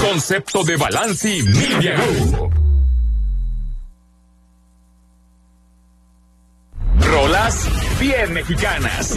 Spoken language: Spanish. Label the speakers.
Speaker 1: concepto de Balanci Media Group. Rolas bien mexicanas.